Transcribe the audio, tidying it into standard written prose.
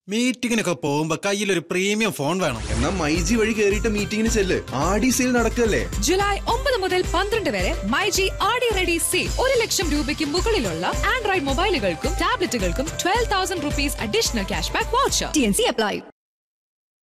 മീറ്റിങ്ങിനൊക്കെ പോകുമ്പോ കയ്യിലൊരു premium phone വേണം. എന്നാ മൈജി വഴി കേറിയിട്ട് മീറ്റിംഗിന് ചെല്ല്. ആടി സെയിൽ നടക്കല്ലേ. ജൂലൈ 9 മുതൽ 12 വരെ മൈജി ആടി റെഡി സെയിൽ. 1 ലക്ഷം രൂപയ്ക്ക് മുകളിലുള്ള Android മൊബൈലുകൾക്കും ടാബ്ലറ്റുകൾക്കും 12,000 rupees additional cash back voucher. TNC apply.